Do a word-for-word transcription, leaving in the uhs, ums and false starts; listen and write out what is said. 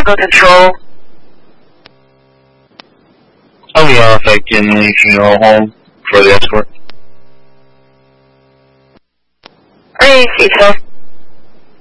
Cargo Control. Oh yeah, if I can leave you all home for the escort. Alright, Cecil.